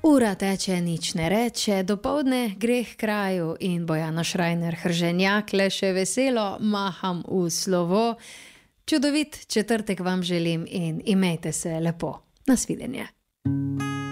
Ura teče, nič ne reče, dopoldne gre k kraju in Bojana Šrajner Hrženjak le še veselo maham v slovo. Čudovit četrtek vam želim in imejte se lepo. Nasvidenje.